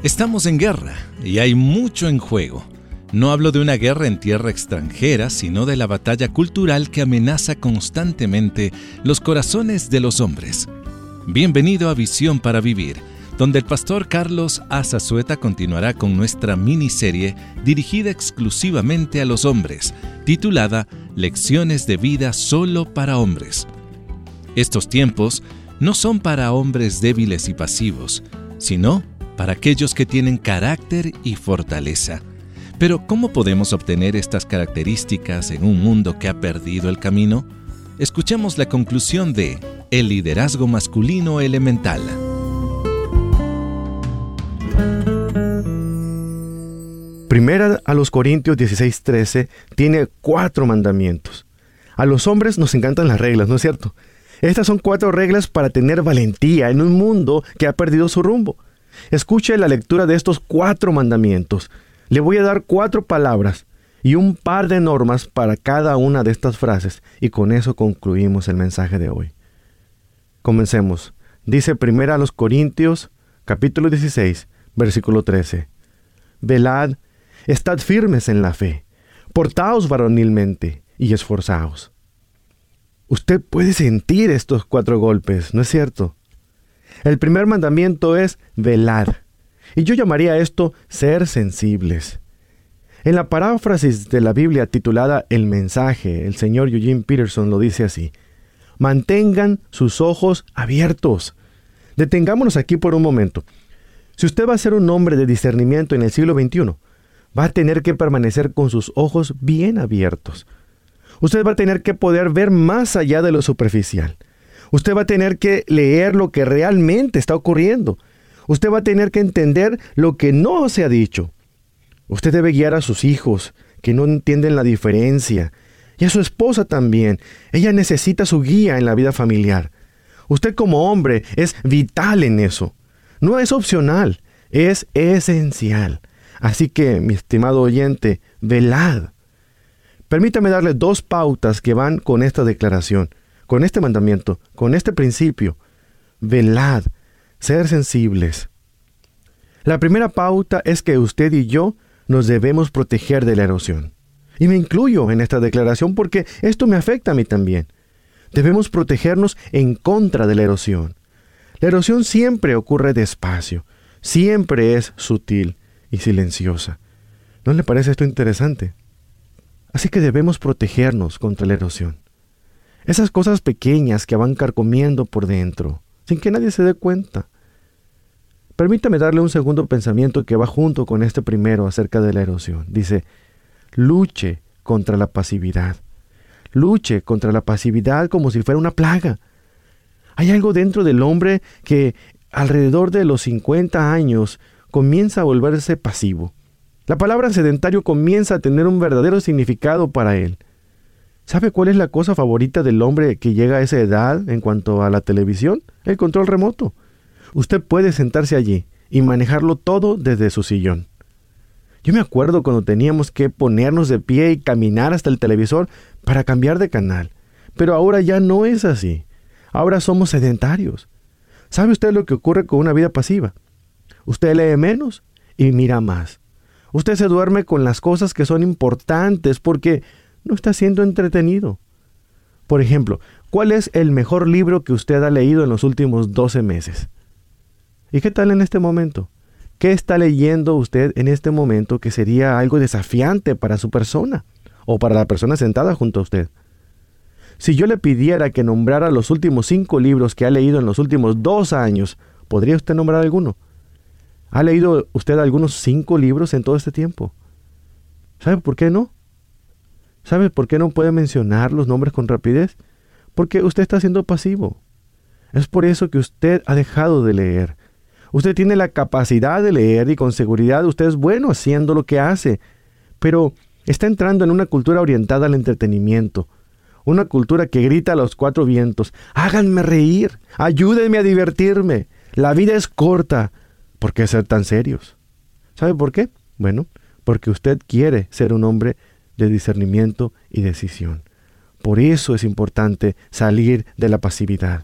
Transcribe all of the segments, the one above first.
Estamos en guerra y hay mucho en juego. No hablo de una guerra en tierra extranjera, sino de la batalla cultural que amenaza constantemente los corazones de los hombres. Bienvenido a Visión para Vivir, donde el pastor Carlos Azazueta continuará con nuestra miniserie dirigida exclusivamente a los hombres, titulada Lecciones de vida solo para hombres. Estos tiempos no son para hombres débiles y pasivos, sino para aquellos que tienen carácter y fortaleza. Pero, ¿cómo podemos obtener estas características en un mundo que ha perdido el camino? Escuchemos la conclusión de El liderazgo masculino elemental. Primera a los Corintios 16:13 tiene 4 mandamientos. A los hombres nos encantan las reglas, ¿no es cierto? Estas son 4 reglas para tener valentía en un mundo que ha perdido su rumbo. Escuche la lectura de estos 4 mandamientos. Le voy a dar 4 palabras y un par de normas para cada una de estas frases, y con eso concluimos el mensaje de hoy. Comencemos. Dice Primera a los Corintios, capítulo 16, versículo 13. Velad, estad firmes en la fe, portaos varonilmente y esforzaos. Usted puede sentir estos 4 golpes, ¿no es cierto? El primer mandamiento es velar, y yo llamaría esto ser sensibles. En la paráfrasis de la Biblia titulada El Mensaje, el señor Eugene Peterson lo dice así: mantengan sus ojos abiertos. Detengámonos aquí por un momento. Si usted va a ser un hombre de discernimiento en el siglo XXI, va a tener que permanecer con sus ojos bien abiertos. Usted va a tener que poder ver más allá de lo superficial. Usted va a tener que leer lo que realmente está ocurriendo. Usted va a tener que entender lo que no se ha dicho. Usted debe guiar a sus hijos, que no entienden la diferencia, y a su esposa también. Ella necesita su guía en la vida familiar. Usted como hombre es vital en eso. No es opcional, es esencial. Así que, mi estimado oyente, velad. Permítame darle 2 pautas que van con esta declaración, con este mandamiento, con este principio. Velad, ser sensibles. La primera pauta es que usted y yo nos debemos proteger de la erosión. Y me incluyo en esta declaración porque esto me afecta a mí también. Debemos protegernos en contra de la erosión. La erosión siempre ocurre despacio, siempre es sutil y silenciosa. ¿No le parece esto interesante? Así que debemos protegernos contra la erosión. Esas cosas pequeñas que van carcomiendo por dentro, sin que nadie se dé cuenta. Permítame darle un segundo pensamiento que va junto con este primero acerca de la erosión. Dice, luche contra la pasividad. Luche contra la pasividad como si fuera una plaga. Hay algo dentro del hombre que alrededor de los 50 años comienza a volverse pasivo. La palabra sedentario comienza a tener un verdadero significado para él. ¿Sabe cuál es la cosa favorita del hombre que llega a esa edad en cuanto a la televisión? El control remoto. Usted puede sentarse allí y manejarlo todo desde su sillón. Yo me acuerdo cuando teníamos que ponernos de pie y caminar hasta el televisor para cambiar de canal. Pero ahora ya no es así. Ahora somos sedentarios. ¿Sabe usted lo que ocurre con una vida pasiva? Usted lee menos y mira más. Usted se duerme con las cosas que son importantes porque no está siendo entretenido. Por ejemplo, ¿cuál es el mejor libro que usted ha leído en los últimos 12 meses? ¿Y qué tal en este momento? ¿Qué está leyendo usted en este momento que sería algo desafiante para su persona o para la persona sentada junto a usted? Si yo le pidiera que nombrara los últimos 5 libros que ha leído en los últimos 2 años, ¿podría usted nombrar alguno? ¿Ha leído usted algunos 5 libros en todo este tiempo? ¿Sabe por qué no? ¿Sabe por qué no puede mencionar los nombres con rapidez? Porque usted está siendo pasivo. Es por eso que usted ha dejado de leer. Usted tiene la capacidad de leer y con seguridad usted es bueno haciendo lo que hace, pero está entrando en una cultura orientada al entretenimiento, una cultura que grita a los 4 vientos: háganme reír, ayúdenme a divertirme, la vida es corta, ¿por qué ser tan serios? ¿Sabe por qué? Bueno, porque usted quiere ser un hombre de discernimiento y decisión. Por eso es importante salir de la pasividad.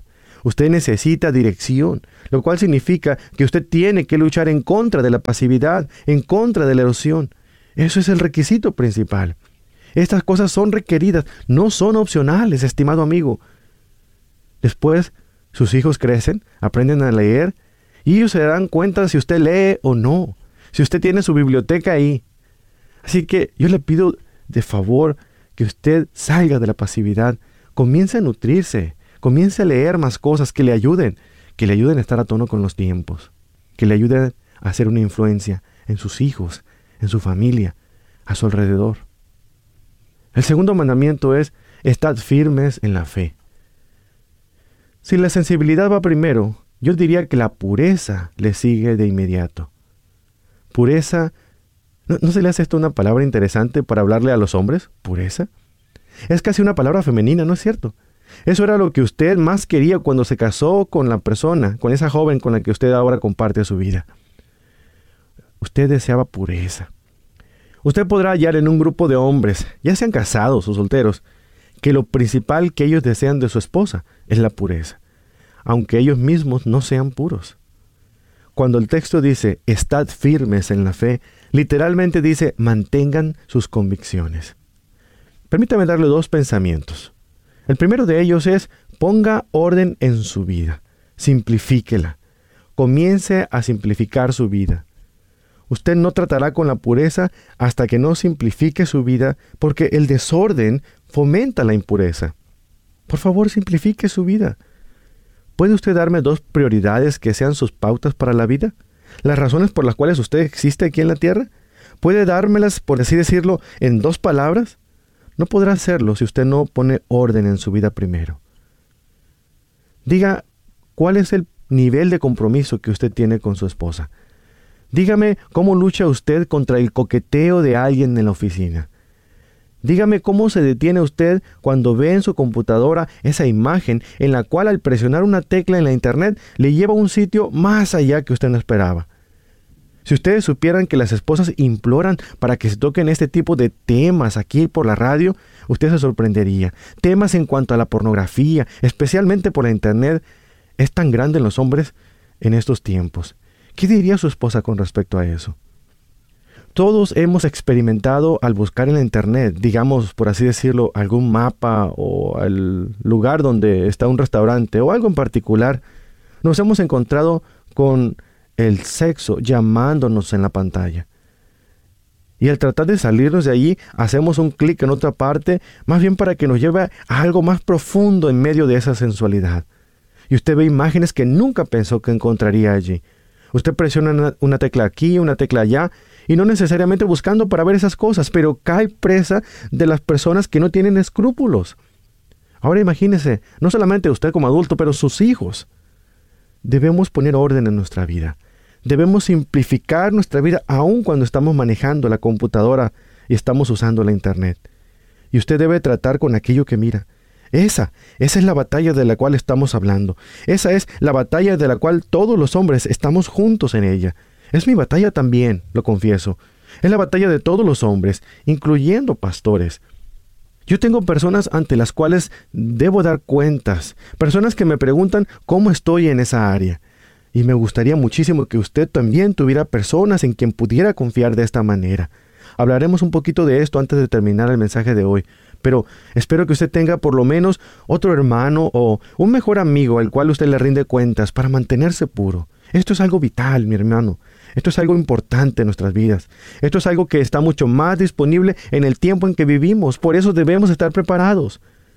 Usted necesita dirección, lo cual significa que usted tiene que luchar en contra de la pasividad, en contra de la erosión. Eso es el requisito principal. Estas cosas son requeridas, no son opcionales, estimado amigo. Después, sus hijos crecen, aprenden a leer, y ellos se dan cuenta si usted lee o no, si usted tiene su biblioteca ahí. Así que yo le pido de favor que usted salga de la pasividad, comience a nutrirse, comience a leer más cosas que le ayuden a estar a tono con los tiempos, que le ayuden a hacer una influencia en sus hijos, en su familia, a su alrededor. El segundo mandamiento es: estad firmes en la fe. Si la sensibilidad va primero, yo diría que la pureza le sigue de inmediato. Pureza, ¿no se le hace esto una palabra interesante para hablarle a los hombres? ¿Pureza? Es casi una palabra femenina, ¿no es cierto? Eso era lo que usted más quería cuando se casó con la persona, con esa joven con la que usted ahora comparte su vida. Usted deseaba pureza. Usted podrá hallar en un grupo de hombres, ya sean casados o solteros, que lo principal que ellos desean de su esposa es la pureza, aunque ellos mismos no sean puros. Cuando el texto dice, estad firmes en la fe, literalmente dice, mantengan sus convicciones. Permítame darle dos pensamientos. El primero de ellos es, ponga orden en su vida, simplifíquela, comience a simplificar su vida. Usted no tratará con la pureza hasta que no simplifique su vida, porque el desorden fomenta la impureza. Por favor, simplifique su vida. ¿Puede usted darme dos prioridades que sean sus pautas para la vida? ¿Las razones por las cuales usted existe aquí en la tierra? ¿Puede dármelas, por así decirlo, en dos palabras? No podrá hacerlo si usted no pone orden en su vida primero. Diga, ¿cuál es el nivel de compromiso que usted tiene con su esposa? Dígame cómo lucha usted contra el coqueteo de alguien en la oficina. Dígame cómo se detiene usted cuando ve en su computadora esa imagen en la cual al presionar una tecla en la internet le lleva a un sitio más allá que usted no esperaba. Si ustedes supieran que las esposas imploran para que se toquen este tipo de temas aquí por la radio, usted se sorprendería. Temas en cuanto a la pornografía, especialmente por la internet, es tan grande en los hombres en estos tiempos. ¿Qué diría su esposa con respecto a eso? Todos hemos experimentado al buscar en la internet, digamos, por así decirlo, algún mapa o el lugar donde está un restaurante o algo en particular, nos hemos encontrado con el sexo llamándonos en la pantalla. Y al tratar de salirnos de allí, hacemos un clic en otra parte, más bien para que nos lleve a algo más profundo en medio de esa sensualidad. Y usted ve imágenes que nunca pensó que encontraría allí. Usted presiona una tecla aquí, una tecla allá, y no necesariamente buscando para ver esas cosas, pero cae presa de las personas que no tienen escrúpulos. Ahora imagínese, no solamente usted como adulto, pero sus hijos. Debemos poner orden en nuestra vida. Debemos simplificar nuestra vida aun cuando estamos manejando la computadora y estamos usando la internet. Y usted debe tratar con aquello que mira. Esa es la batalla de la cual estamos hablando. Esa es la batalla de la cual todos los hombres estamos juntos en ella. Es mi batalla también, lo confieso. Es la batalla de todos los hombres, incluyendo pastores. Yo tengo personas ante las cuales debo dar cuentas, personas que me preguntan cómo estoy en esa área. Y me gustaría muchísimo que usted también tuviera personas en quien pudiera confiar de esta manera. Hablaremos un poquito de esto antes de terminar el mensaje de hoy, pero espero que usted tenga por lo menos otro hermano o un mejor amigo al cual usted le rinde cuentas para mantenerse puro. Esto es algo vital, mi hermano. Esto es algo importante en nuestras vidas. Esto es algo que está mucho más disponible en el tiempo en que vivimos. Por eso debemos estar preparados.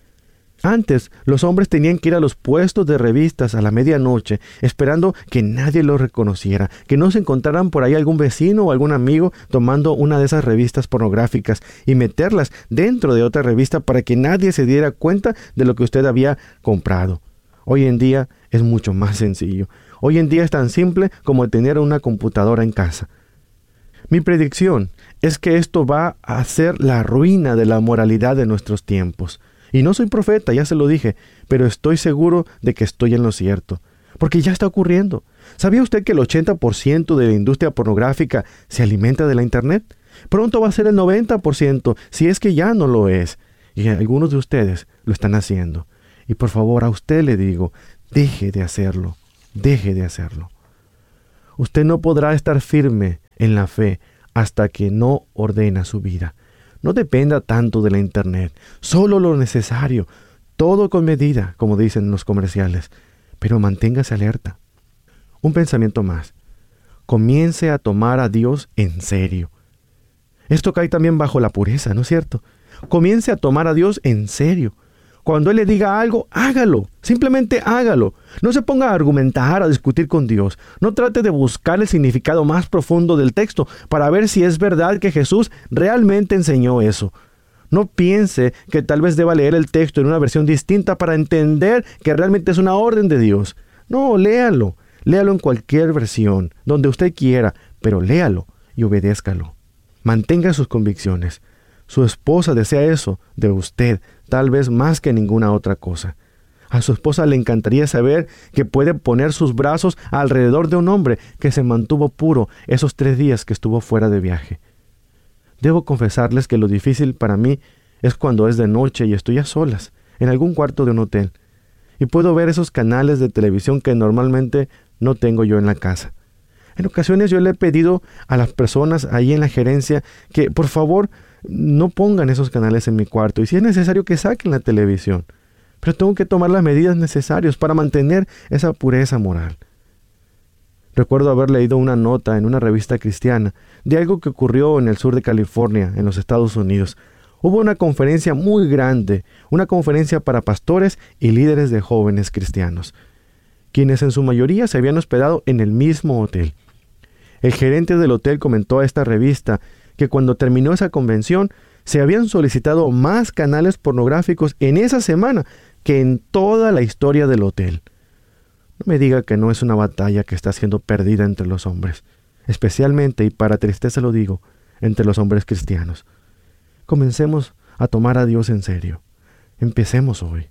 Antes, los hombres tenían que ir a los puestos de revistas a la medianoche, esperando que nadie los reconociera, que no se encontraran por ahí algún vecino o algún amigo tomando una de esas revistas pornográficas y meterlas dentro de otra revista para que nadie se diera cuenta de lo que usted había comprado. Hoy en día es mucho más sencillo. Hoy en día es tan simple como tener una computadora en casa. Mi predicción es que esto va a ser la ruina de la moralidad de nuestros tiempos. Y no soy profeta, ya se lo dije, pero estoy seguro de que estoy en lo cierto, porque ya está ocurriendo. ¿Sabía usted que el 80% de la industria pornográfica se alimenta de la internet? Pronto va a ser el 90%, si es que ya no lo es. Y algunos de ustedes lo están haciendo. Y por favor, a usted le digo, deje de hacerlo. Deje de hacerlo. Usted no podrá estar firme en la fe hasta que no ordena su vida. No dependa tanto de la internet, solo lo necesario, todo con medida, como dicen los comerciales, pero manténgase alerta. Un pensamiento más. Comience a tomar a Dios en serio. Esto cae también bajo la pureza, ¿no es cierto? Comience a tomar a Dios en serio. Cuando Él le diga algo, hágalo. Simplemente hágalo. No se ponga a argumentar, a discutir con Dios. No trate de buscar el significado más profundo del texto para ver si es verdad que Jesús realmente enseñó eso. No piense que tal vez deba leer el texto en una versión distinta para entender que realmente es una orden de Dios. No, léalo. Léalo en cualquier versión, donde usted quiera, pero léalo y obedézcalo. Mantenga sus convicciones. Su esposa desea eso de usted, tal vez más que ninguna otra cosa. A su esposa le encantaría saber que puede poner sus brazos alrededor de un hombre que se mantuvo puro esos 3 días que estuvo fuera de viaje. Debo confesarles que lo difícil para mí es cuando es de noche y estoy a solas, en algún cuarto de un hotel, y puedo ver esos canales de televisión que normalmente no tengo yo en la casa. En ocasiones yo le he pedido a las personas ahí en la gerencia que por favor no pongan esos canales en mi cuarto y si es necesario que saquen la televisión. Pero tengo que tomar las medidas necesarias para mantener esa pureza moral. Recuerdo haber leído una nota en una revista cristiana de algo que ocurrió en el sur de California, en los Estados Unidos. Hubo una conferencia muy grande, una conferencia para pastores y líderes de jóvenes cristianos, quienes en su mayoría se habían hospedado en el mismo hotel. El gerente del hotel comentó a esta revista que cuando terminó esa convención se habían solicitado más canales pornográficos en esa semana que en toda la historia del hotel. No me diga que no es una batalla que está siendo perdida entre los hombres, especialmente, y para tristeza lo digo, entre los hombres cristianos. Comencemos a tomar a Dios en serio. Empecemos hoy.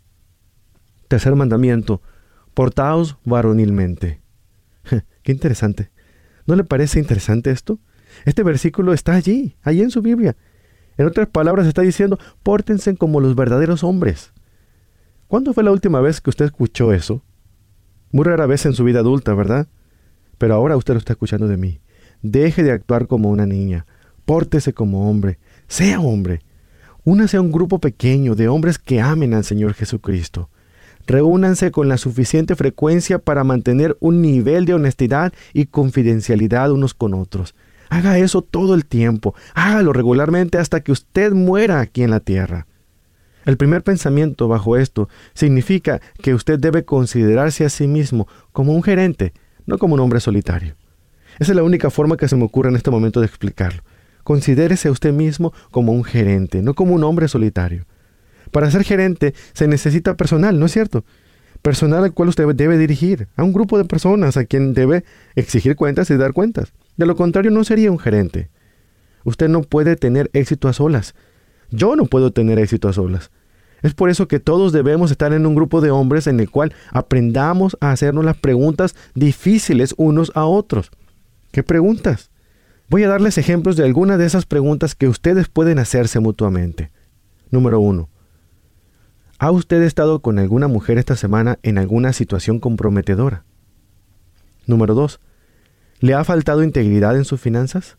Tercer mandamiento: portaos varonilmente. Qué interesante. ¿No le parece interesante esto? Este versículo está allí en su Biblia. En otras palabras está diciendo, pórtense como los verdaderos hombres. ¿Cuándo fue la última vez que usted escuchó eso? Muy rara vez en su vida adulta, ¿verdad? Pero ahora usted lo está escuchando de mí. Deje de actuar como una niña. Pórtese como hombre. Sea hombre. Únase a un grupo pequeño de hombres que amen al Señor Jesucristo. Reúnanse con la suficiente frecuencia para mantener un nivel de honestidad y confidencialidad unos con otros. Haga eso todo el tiempo. Hágalo regularmente hasta que usted muera aquí en la tierra. El primer pensamiento bajo esto significa que usted debe considerarse a sí mismo como un gerente, no como un hombre solitario. Esa es la única forma que se me ocurre en este momento de explicarlo. Considérese a usted mismo como un gerente, no como un hombre solitario. Para ser gerente se necesita personal, ¿no es cierto? Personal al cual usted debe dirigir, a un grupo de personas a quien debe exigir cuentas y dar cuentas. De lo contrario, no sería un gerente. Usted no puede tener éxito a solas. Yo no puedo tener éxito a solas. Es por eso que todos debemos estar en un grupo de hombres en el cual aprendamos a hacernos las preguntas difíciles unos a otros. ¿Qué preguntas? Voy a darles ejemplos de algunas de esas preguntas que ustedes pueden hacerse mutuamente. Número 1. ¿Ha usted estado con alguna mujer esta semana en alguna situación comprometedora? Número 2. ¿Le ha faltado integridad en sus finanzas?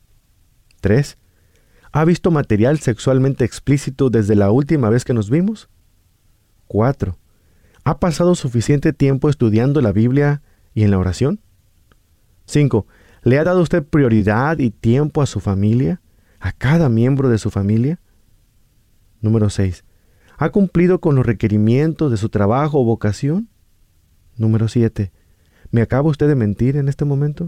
3. ¿Ha visto material sexualmente explícito desde la última vez que nos vimos? 4. ¿Ha pasado suficiente tiempo estudiando la Biblia y en la oración? 5. ¿Le ha dado usted prioridad y tiempo a su familia, a cada miembro de su familia? Número 6. ¿Ha cumplido con los requerimientos de su trabajo o vocación? Número 7. ¿Me acaba usted de mentir en este momento?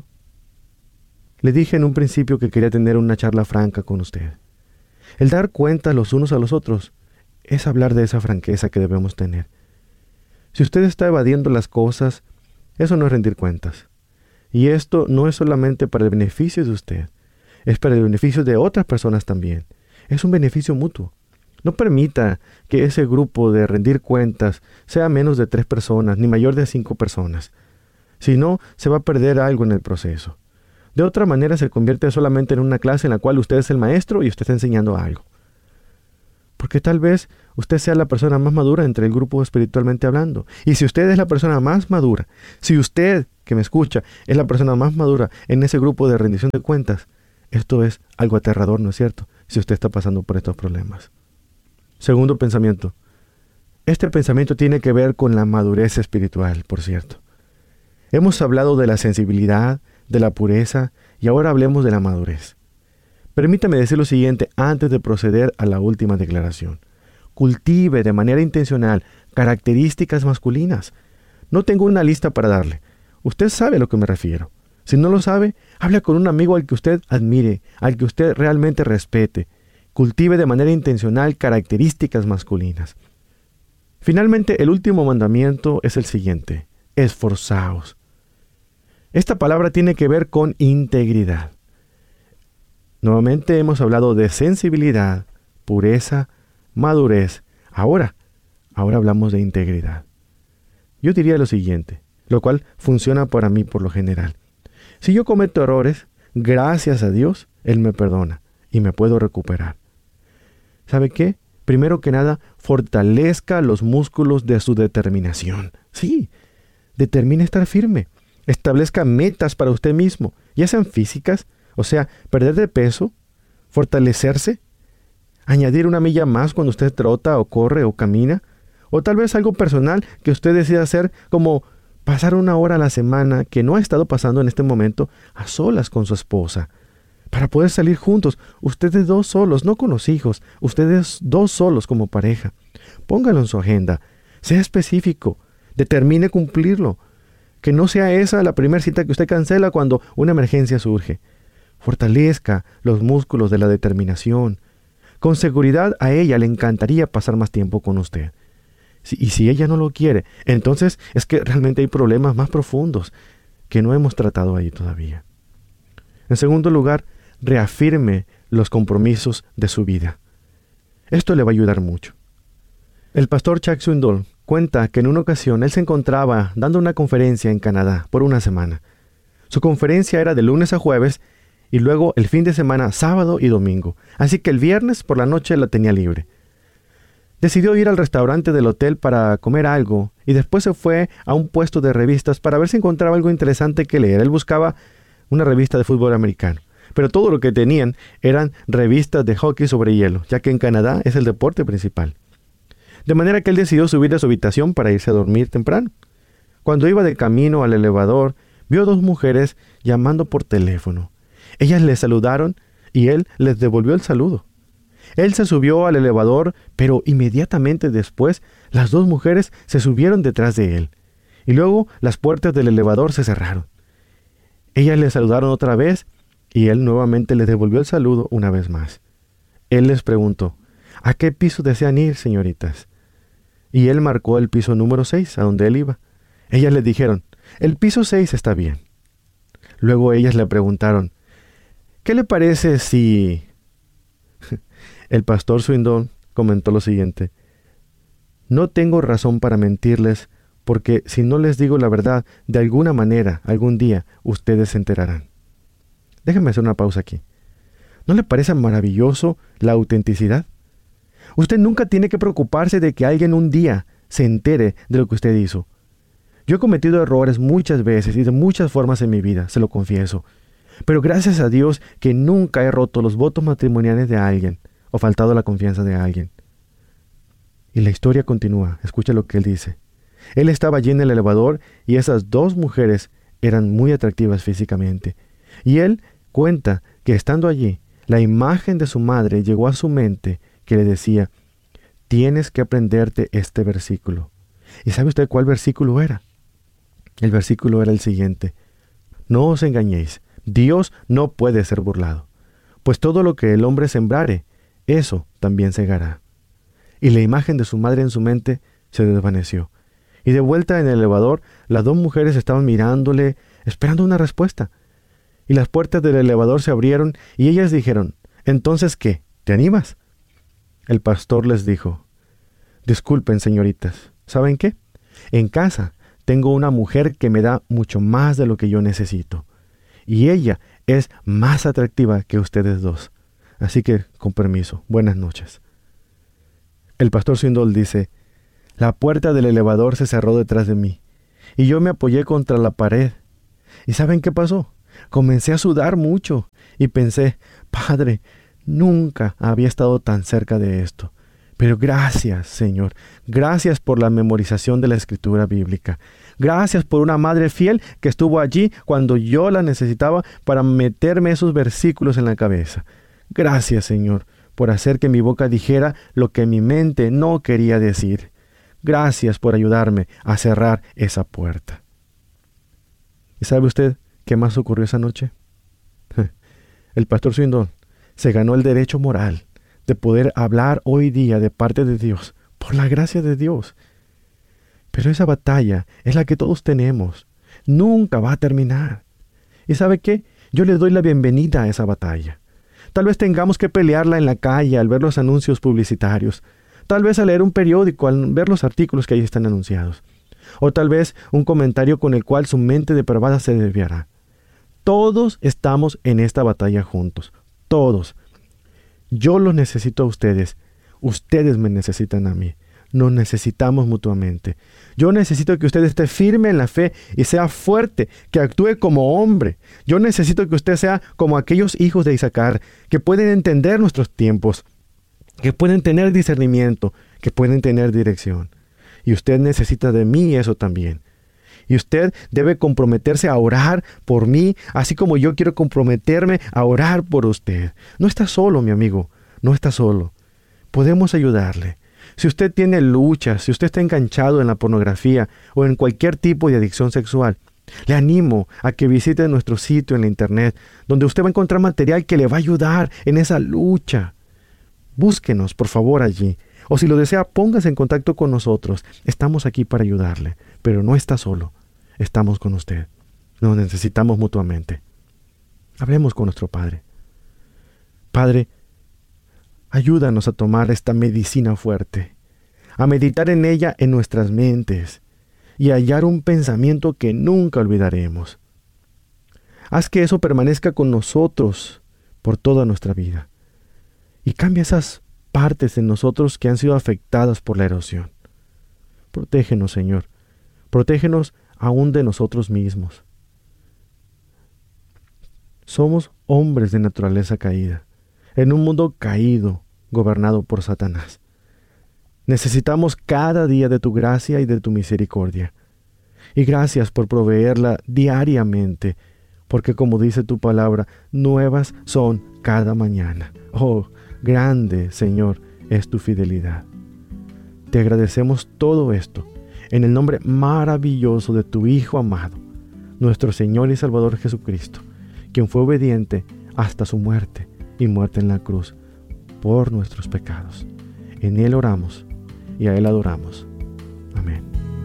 Le dije en un principio que quería tener una charla franca con usted. El dar cuenta los unos a los otros es hablar de esa franqueza que debemos tener. Si usted está evadiendo las cosas, eso no es rendir cuentas. Y esto no es solamente para el beneficio de usted, es para el beneficio de otras personas también. Es un beneficio mutuo. No permita que ese grupo de rendir cuentas sea menos de 3 personas, ni mayor de 5 personas. Si no, se va a perder algo en el proceso. De otra manera se convierte solamente en una clase en la cual usted es el maestro y usted está enseñando algo. Porque tal vez usted sea la persona más madura entre el grupo espiritualmente hablando. Y si usted es la persona más madura, si usted que me escucha es la persona más madura en ese grupo de rendición de cuentas, esto es algo aterrador, ¿no es cierto? Si usted está pasando por estos problemas. Segundo pensamiento. Este pensamiento tiene que ver con la madurez espiritual, por cierto. Hemos hablado de la sensibilidad, de la pureza, y ahora hablemos de la madurez. Permítame decir lo siguiente antes de proceder a la última declaración. Cultive de manera intencional características masculinas. No tengo una lista para darle. Usted sabe a lo que me refiero. Si no lo sabe, hable con un amigo al que usted admire, al que usted realmente respete. Cultive de manera intencional características masculinas. Finalmente, el último mandamiento es el siguiente: esforzaos. Esta palabra tiene que ver con integridad. Nuevamente hemos hablado de sensibilidad, pureza, madurez. Ahora hablamos de integridad. Yo diría lo siguiente, lo cual funciona para mí por lo general. Si yo cometo errores, gracias a Dios, Él me perdona y me puedo recuperar. ¿Sabe qué? Primero que nada, fortalezca los músculos de su determinación. Sí, determine estar firme. Establezca metas para usted mismo, ya sean físicas, o sea, perder de peso, fortalecerse, añadir una milla más cuando usted trota o corre o camina, o tal vez algo personal que usted decida hacer, como pasar 1 hora a la semana que no ha estado pasando en este momento a solas con su esposa, para poder salir juntos, ustedes 2 solos, no con los hijos, ustedes 2 solos como pareja. Póngalo en su agenda, sea específico, determine cumplirlo, que no sea esa la primera cita que usted cancela cuando una emergencia surge. Fortalezca los músculos de la determinación. Con seguridad a ella le encantaría pasar más tiempo con usted. Y si ella no lo quiere, entonces es que realmente hay problemas más profundos que no hemos tratado ahí todavía. En segundo lugar, reafirme los compromisos de su vida. Esto le va a ayudar mucho. El pastor Chuck Swindoll cuenta que en una ocasión él se encontraba dando una conferencia en Canadá por 1 semana. Su conferencia era de lunes a jueves y luego el fin de semana sábado y domingo, así que el viernes por la noche la tenía libre. Decidió ir al restaurante del hotel para comer algo y después se fue a un puesto de revistas para ver si encontraba algo interesante que leer. Él buscaba una revista de fútbol americano, pero todo lo que tenían eran revistas de hockey sobre hielo, ya que en Canadá es el deporte principal. De manera que él decidió subir a su habitación para irse a dormir temprano. Cuando iba de camino al elevador, vio 2 mujeres llamando por teléfono. Ellas le saludaron y él les devolvió el saludo. Él se subió al elevador, pero inmediatamente después las 2 mujeres se subieron detrás de él. Y luego las puertas del elevador se cerraron. Ellas le saludaron otra vez y él nuevamente les devolvió el saludo una vez más. Él les preguntó: ¿a qué piso desean ir, señoritas? Y él marcó el piso número 6, a donde él iba. Ellas le dijeron: el piso 6 está bien. Luego ellas le preguntaron: ¿qué le parece si...? El pastor Swindoll comentó lo siguiente: no tengo razón para mentirles, porque si no les digo la verdad, de alguna manera, algún día, ustedes se enterarán. Déjenme hacer una pausa aquí. ¿No le parece maravilloso la autenticidad? Usted nunca tiene que preocuparse de que alguien un día se entere de lo que usted hizo. Yo he cometido errores muchas veces y de muchas formas en mi vida, se lo confieso. Pero gracias a Dios que nunca he roto los votos matrimoniales de alguien o faltado la confianza de alguien. Y la historia continúa. Escucha lo que él dice. Él estaba allí en el elevador y esas 2 mujeres eran muy atractivas físicamente. Y él cuenta que estando allí, la imagen de su madre llegó a su mente que le decía: tienes que aprenderte este versículo. ¿Y sabe usted cuál versículo era? El versículo era el siguiente: no os engañéis, Dios no puede ser burlado, pues todo lo que el hombre sembrare, eso también segará. Y la imagen de su madre en su mente se desvaneció. Y de vuelta en el elevador, las 2 mujeres estaban mirándole, esperando una respuesta. Y las puertas del elevador se abrieron y ellas dijeron: ¿entonces qué? ¿Te animas? El pastor les dijo: disculpen, señoritas, ¿saben qué? En casa tengo una mujer que me da mucho más de lo que yo necesito. Y ella es más atractiva que ustedes 2. Así que, con permiso, buenas noches. El pastor Swindoll dice: la puerta del elevador se cerró detrás de mí y yo me apoyé contra la pared. ¿Y saben qué pasó? Comencé a sudar mucho y pensé: Padre, nunca había estado tan cerca de esto. Pero gracias, Señor. Gracias por la memorización de la escritura bíblica. Gracias por una madre fiel que estuvo allí cuando yo la necesitaba para meterme esos versículos en la cabeza. Gracias, Señor, por hacer que mi boca dijera lo que mi mente no quería decir. Gracias por ayudarme a cerrar esa puerta. ¿Y sabe usted qué más ocurrió esa noche? El pastor Swindoll se ganó el derecho moral de poder hablar hoy día de parte de Dios, por la gracia de Dios. Pero esa batalla es la que todos tenemos. Nunca va a terminar. ¿Y sabe qué? Yo le doy la bienvenida a esa batalla. Tal vez tengamos que pelearla en la calle al ver los anuncios publicitarios. Tal vez al leer un periódico, al ver los artículos que ahí están anunciados. O tal vez un comentario con el cual su mente depravada se desviará. Todos estamos en esta batalla juntos. Todos. Yo los necesito a ustedes. Ustedes me necesitan a mí. Nos necesitamos mutuamente. Yo necesito que usted esté firme en la fe y sea fuerte, que actúe como hombre. Yo necesito que usted sea como aquellos hijos de Isaacar, que pueden entender nuestros tiempos, que pueden tener discernimiento, que pueden tener dirección. Y usted necesita de mí eso también. Y usted debe comprometerse a orar por mí, así como yo quiero comprometerme a orar por usted. No está solo, mi amigo, no está solo. Podemos ayudarle. Si usted tiene luchas, si usted está enganchado en la pornografía o en cualquier tipo de adicción sexual, le animo a que visite nuestro sitio en la internet, donde usted va a encontrar material que le va a ayudar en esa lucha. Búsquenos, por favor, allí. O si lo desea, póngase en contacto con nosotros. Estamos aquí para ayudarle, pero no está solo. Estamos con usted. Nos necesitamos mutuamente. Hablemos con nuestro Padre. Padre, ayúdanos a tomar esta medicina fuerte, a meditar en ella en nuestras mentes y a hallar un pensamiento que nunca olvidaremos. Haz que eso permanezca con nosotros por toda nuestra vida y cambia esas partes en nosotros que han sido afectadas por la erosión. Protégenos, Señor. Protégenos aún de nosotros mismos. Somos hombres de naturaleza caída, en un mundo caído, gobernado por Satanás. Necesitamos cada día de tu gracia y de tu misericordia. Y gracias por proveerla diariamente, porque como dice tu palabra, nuevas son cada mañana. Oh, grande, Señor, es tu fidelidad. Te agradecemos todo esto en el nombre maravilloso de tu Hijo amado, nuestro Señor y Salvador Jesucristo, quien fue obediente hasta su muerte y muerte en la cruz por nuestros pecados. En Él oramos y a Él adoramos. Amén.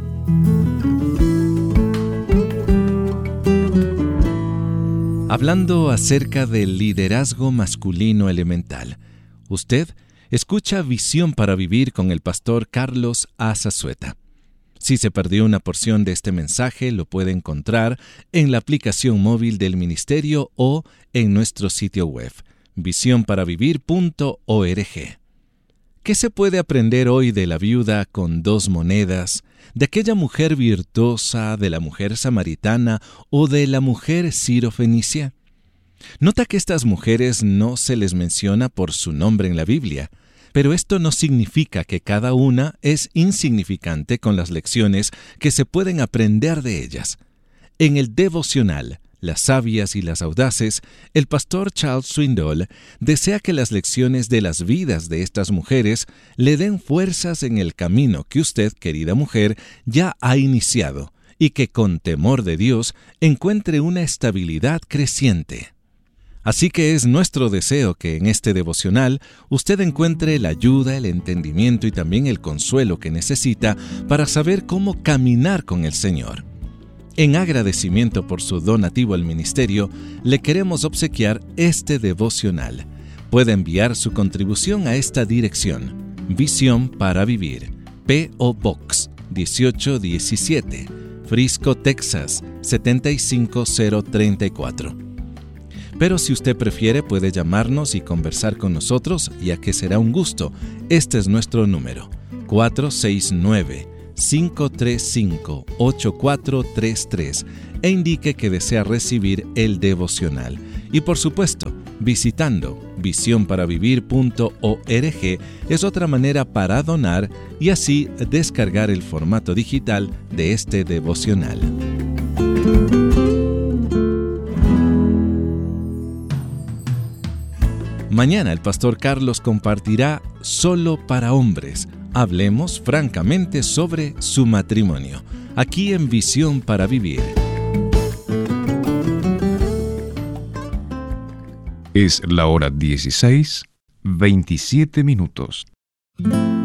Hablando acerca del liderazgo masculino elemental, usted escucha Visión para Vivir con el pastor Carlos A. Zazueta. Si se perdió una porción de este mensaje, lo puede encontrar en la aplicación móvil del ministerio o en nuestro sitio web, visionparavivir.org. ¿Qué se puede aprender hoy de la viuda con 2 monedas, de aquella mujer virtuosa, de la mujer samaritana o de la mujer sirofenicia? Nota que estas mujeres no se les menciona por su nombre en la Biblia, pero esto no significa que cada una es insignificante con las lecciones que se pueden aprender de ellas. En el devocional, Las sabias y las audaces, el pastor Charles Swindoll desea que las lecciones de las vidas de estas mujeres le den fuerzas en el camino que usted, querida mujer, ya ha iniciado y que con temor de Dios encuentre una estabilidad creciente. Así que es nuestro deseo que en este devocional usted encuentre la ayuda, el entendimiento y también el consuelo que necesita para saber cómo caminar con el Señor. En agradecimiento por su donativo al ministerio, le queremos obsequiar este devocional. Puede enviar su contribución a esta dirección: Visión para Vivir, P.O. Box 1817, Frisco, Texas 75034. Pero si usted prefiere, puede llamarnos y conversar con nosotros, ya que será un gusto. Este es nuestro número, 469-535-8433, e indique que desea recibir el devocional. Y por supuesto, visitando visionparavivir.org es otra manera para donar y así descargar el formato digital de este devocional. Mañana el pastor Carlos compartirá Solo para hombres. Hablemos francamente sobre su matrimonio, aquí en Visión para Vivir. Es la hora 16:27.